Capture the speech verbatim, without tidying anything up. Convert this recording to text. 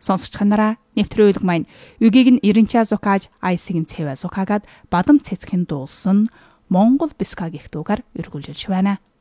Сонсогч нараа нэвтрүүлэг маань үгийг нь Иринча зукааж айсгийн цэвэ зукаагаад бадам цэцгийн дуулсан Монгол бюска гэх дуугаар өргүүлж байна.